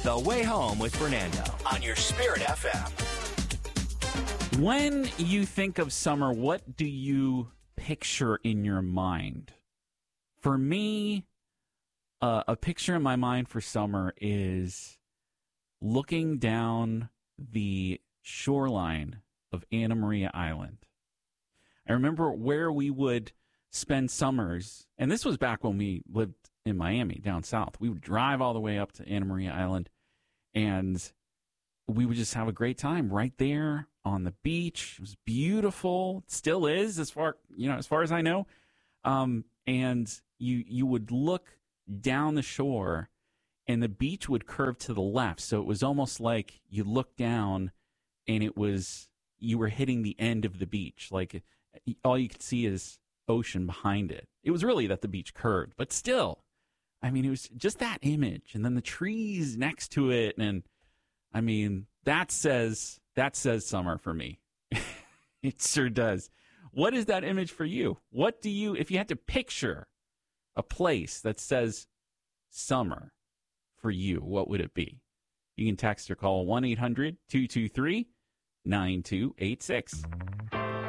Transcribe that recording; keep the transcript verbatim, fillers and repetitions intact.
The Way Home with Fernando on your Spirit F M. When you think of summer, what do you picture in your mind? For me, uh, a picture in my mind for summer is looking down the shoreline of Anna Maria Island. I remember where we would spend summers, and this was back when we lived in Miami, down south. We would drive all the way up to Anna Maria Island, and we would just have a great time right there on the beach. It was beautiful. It still is, as far you know, as far as I know. Um, and you you would look down the shore, and the beach would curve to the left. So it was almost like you looked down, and it was you were hitting the end of the beach. Like all you could see is ocean behind it. It was really that the beach curved, but still, I mean, it was just that image, and then the trees next to it, and I mean, that says that says summer for me. It sure does. What is that image for you? What do you, if you had to picture a place that says summer for you, what would it be? You can text or call one eight hundred two two three nine two eight six.